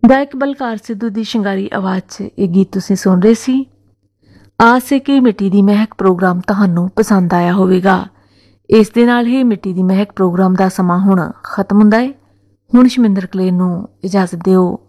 ਗਾਇਕ ਬਲਕਾਰ ਸਿੱਧੂ ਦੀ ਸ਼ਿੰਗਾਰੀ ਆਵਾਜ਼ 'ਚ ਇਹ ਗੀਤ ਤੁਸੀਂ ਸੁਣ ਰਹੇ ਸੀ। ਆਸ ਹੈ ਕਿ ਮਿੱਟੀ ਦੀ ਮਹਿਕ ਪ੍ਰੋਗਰਾਮ ਤੁਹਾਨੂੰ ਪਸੰਦ ਆਇਆ ਹੋਵੇਗਾ। ਇਸ ਦੇ ਨਾਲ ਹੀ ਮਿੱਟੀ ਦੀ ਮਹਿਕ ਪ੍ਰੋਗਰਾਮ ਦਾ ਸਮਾਂ ਹੁਣ ਖਤਮ ਹੁੰਦਾ ਹੈ। ਹੁਣ ਸ਼ਮਿੰਦਰ ਕਲੇਰ ਨੂੰ ਇਜਾਜ਼ਤ ਦਿਓ।